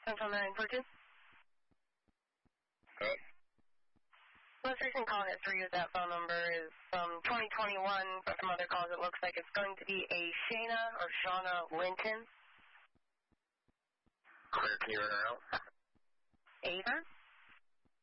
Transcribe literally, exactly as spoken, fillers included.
Central nine four two. Hello? Most recent call history with that phone number is from twenty twenty-one. From some other calls, it looks like it's going to be a Shana or Shauna Linton. Clear, can you run her out? Ava?